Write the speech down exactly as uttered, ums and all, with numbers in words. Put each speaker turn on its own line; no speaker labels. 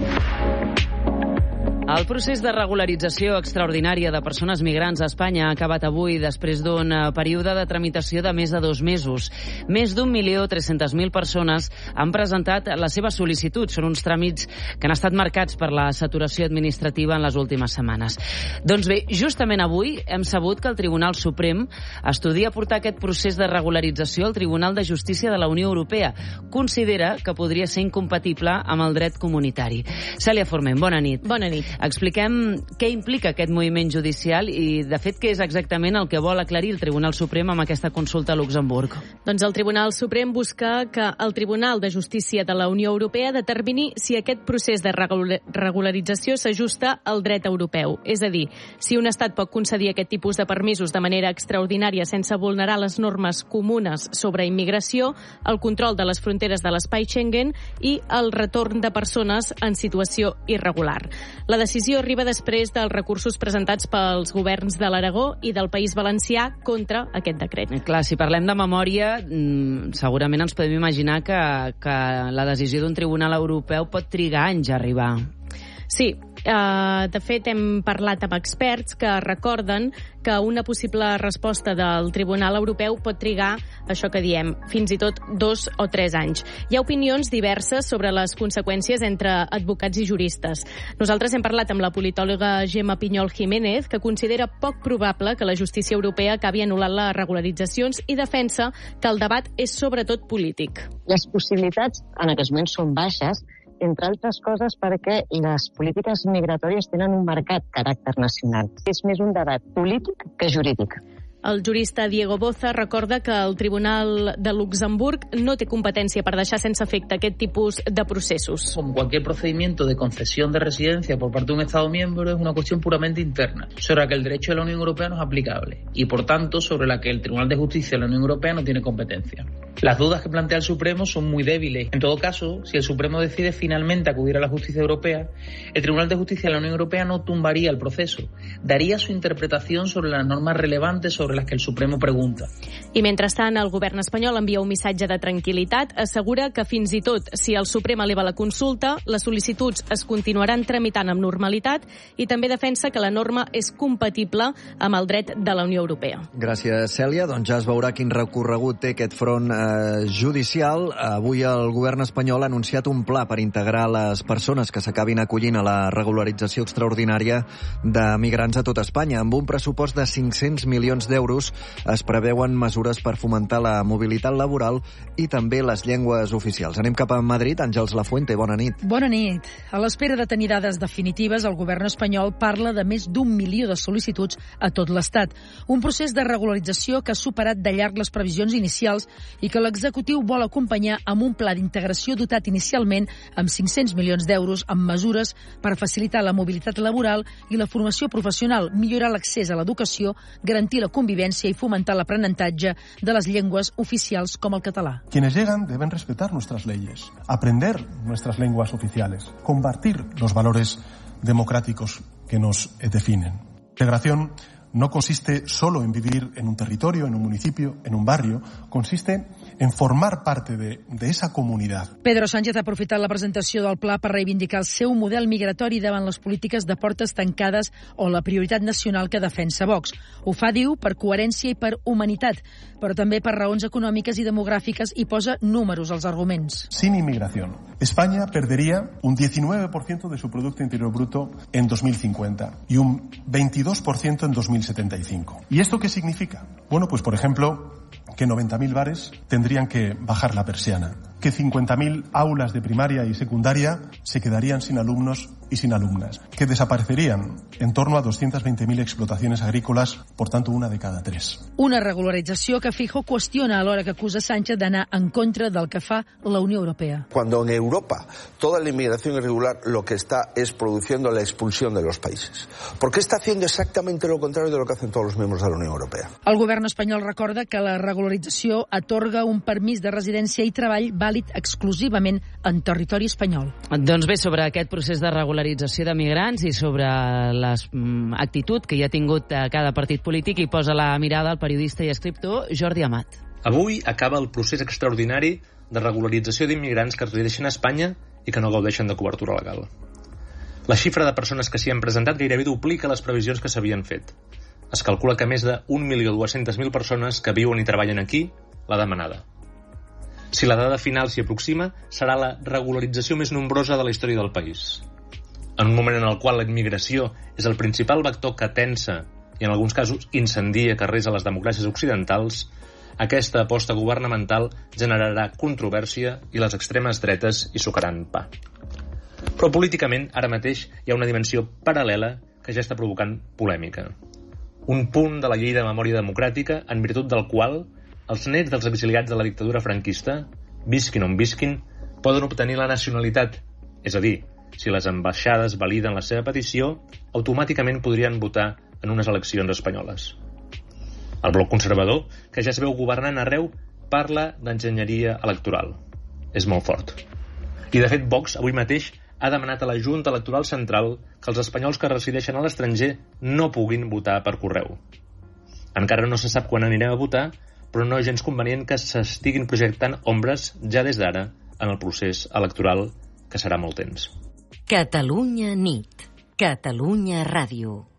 El procés de regularització extraordinària de persones migrants a Espanya ha acabat avui després d'un període de tramitació de més de dos mesos. Més d'un milió tres-centes mil persones han presentat la seva sol·licitud. Són uns tràmits que han estat marcats per la saturació administrativa en les últimes setmanes. Doncs bé, justament avui hem sabut que el Tribunal Suprem estudia portar aquest procés de regularització al Tribunal de Justícia de la Unió Europea. Considera que podria ser incompatible amb el dret comunitari. Cèlia Forment, bona nit.
Bona nit.
Expliquem què implica aquest moviment judicial i, de fet, què és exactament el que vol aclarir el Tribunal Suprem amb aquesta consulta a Luxemburg.
Doncs el Tribunal Suprem busca que el Tribunal de Justícia de la Unió Europea determini si aquest procés de regularització s'ajusta al dret europeu. És a dir, si un estat pot concedir aquest tipus de permisos de manera extraordinària sense vulnerar les normes comunes sobre immigració, el control de les fronteres de l'espai Schengen i el retorn de persones en situació irregular. La decisió arriba després dels recursos presentats pels governs de l'Aragó i del País Valencià contra aquest decret.
Clar, si parlem de memòria, segurament ens podem imaginar que, que la decisió d'un tribunal europeu pot trigar anys a arribar.
Sí, uh, de fet hem parlat amb experts que recorden que una possible resposta del Tribunal Europeu pot trigar, això que diem, fins i tot dos o tres anys. Hi ha opinions diverses sobre les conseqüències entre advocats i juristes. Nosaltres hem parlat amb la politòloga Gemma Pinyol Jiménez, que considera poc probable que la justícia europea acabi anul·lant les regularitzacions i defensa que el debat és sobretot polític.
Les possibilitats en aquests moments són baixes, entre altres coses perquè les polítiques migratòries tenen un marcat caràcter nacional. És més un debat polític que jurídic.
El jurista Diego Boza recorda que el Tribunal de Luxemburg no té competència per deixar sense efecte aquest tipus de processos.
Como cualquier procedimiento de concesión de residencia por parte de un Estado miembro es una cuestión puramente interna, sobre la que el derecho de la Unión Europea no es aplicable y, por tanto, sobre la que el Tribunal de Justicia de la Unión Europea no tiene competencia. Las dudas que plantea el Supremo son muy débiles. En todo caso, si el Supremo decide finalmente acudir a la justicia europea, el Tribunal de Justicia de la Unión Europea no tumbaría el proceso, daría su interpretación sobre las normas relevantes sobre las que el Supremo pregunta.
I mentrestant, el govern espanyol envia un missatge de tranquil·litat, assegura que fins i tot si el Suprem eleva la consulta, les sol·licituds es continuaran tramitant amb normalitat i també defensa que la norma és compatible amb el dret de la Unió Europea.
Gràcies, Cèlia. Doncs ja es veurà quin recorregut té aquest front eh, judicial. Avui el govern espanyol ha anunciat un pla per integrar les persones que s'acabin acollint a la regularització extraordinària de migrants a tot Espanya. Amb un pressupost de cinc-cents milions d'euros es preveuen mesures per fomentar la mobilitat laboral i també les llengües oficials. Anem cap a Madrid. Àngels Lafuente, bona nit.
Bona nit. A l'espera de tenir dades definitives, el govern espanyol parla de més d'un milió de sol·licituds a tot l'Estat. Un procés de regularització que ha superat de llarg les previsions inicials i que l'executiu vol acompanyar amb un pla d'integració dotat inicialment amb cinc-cents milions d'euros amb mesures per facilitar la mobilitat laboral i la formació professional, millorar l'accés a l'educació, garantir la convivència y fomentar l'aprenentatge de las lenguas oficiales como el catalán.
Quienes llegan deben respetar nuestras leyes, aprender nuestras lenguas oficiales, compartir los valores democráticos que nos definen. Integración no consiste solo en vivir en un territorio, en un municipio, en un barrio, consiste en formar parte de, de esa comunitat.
Pedro Sánchez ha aprofitat la presentació del pla per reivindicar el seu model migratori davant les polítiques de portes tancades o la prioritat nacional que defensa Vox. Ho fa, diu, per coherència i per humanitat, però també per raons econòmiques i demogràfiques i posa números als arguments.
Sin inmigración, España perdería un diecinueve por ciento de su Producto Interior Bruto en dos mil cincuenta y un veintidós por ciento en dos mil setenta y cinco. ¿Y esto qué significa? Bueno, pues por ejemplo, que noventa mil bares tendrían que bajar la persiana, que cincuenta mil aulas de primaria y secundaria se quedarían sin alumnos y sin alumnas, que desaparecerían en torno a doscientas veinte mil explotaciones agrícolas, por tanto una de cada tres.
Una regularització que Feijóo qüestiona a l'hora que acusa Sánchez d'anar en contra del que fa la Unió Europea.
Cuando en Europa toda la inmigración irregular lo que está es produciendo la expulsión de los países. ¿Por qué está haciendo exactamente lo contrario de lo que hacen todos los miembros de la Unión Europea?
El govern espanyol recorda que la regularització atorga un permís de residència i treball vàlid exclusivament en territori espanyol.
Doncs bé, sobre aquest procés de regularització de migrants i sobre l'actitud que hi ha tingut cada partit polític, hi posa la mirada el periodista i escriptor Jordi Amat.
Avui acaba el procés extraordinari de regularització d'immigrants que resideixen a Espanya i que no gaudeixen de cobertura legal. La xifra de persones que s'hi han presentat gairebé duplica les previsions que s'havien fet. Es calcula que més d'un milió dues-centes mil persones que viuen i treballen aquí l'ha demanada. Si la dada final s'hi aproxima, serà la regularització més nombrosa de la història del país. En un moment en el qual la immigració és el principal vector que tensa i en alguns casos incendia carrers a les democràcies occidentals, aquesta aposta governamental generarà controvèrsia i les extremes dretes hi sucaran pa. Però políticament, ara mateix, hi ha una dimensió paral·lela que ja està provocant polèmica. Un punt de la llei de memòria democràtica en virtut del qual els nets dels exiliats de la dictadura franquista, visquin on visquin, poden obtenir la nacionalitat. És a dir, si les ambaixades validen la seva petició, automàticament podrien votar en unes eleccions espanyoles. El bloc conservador, que ja es veu governant arreu, parla d'enginyeria electoral. És molt fort. I de fet, Vox avui mateix ha demanat a la Junta Electoral Central que els espanyols que resideixen a l'estranger no puguin votar per correu. Encara no se sap quan anirem a votar, però no és gens convenient que s'estiguin projectant ombres ja des d'ara en el procés electoral, que serà molt temps.
Catalunya nit. Catalunya Ràdio.